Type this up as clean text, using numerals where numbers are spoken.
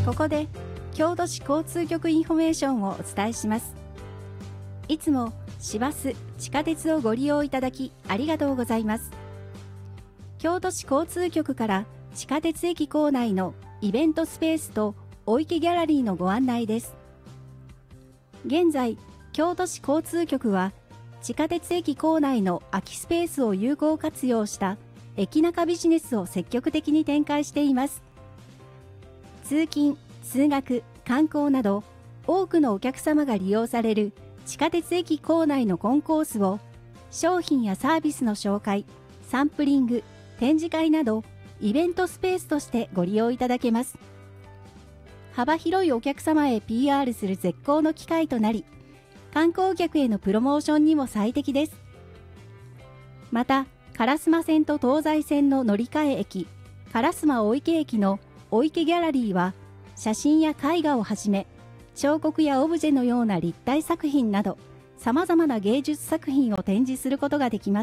ここで京都市交通局インフォメーションをお伝えします。いつも市バス、地下鉄をご利用いただきありがとうございます。京都市交通局から地下鉄駅構内のイベントスペースとお池ギャラリーのご案内です。現在、京都市交通局は地下鉄駅構内の空きスペースを有効活用した駅中ビジネスを積極的に展開しています。通勤、通学、観光など多くのお客様が利用される地下鉄駅構内のコンコースを商品やサービスの紹介、サンプリング、展示会などイベントスペースとしてご利用いただけます。幅広いお客様へ PR する絶好の機会となり、観光客へのプロモーションにも最適です。また、烏丸線と東西線の乗り換え駅、烏丸大池駅のお池ギャラリーは、写真や絵画をはじめ、彫刻やオブジェのような立体作品など、様々な芸術作品を展示することができます。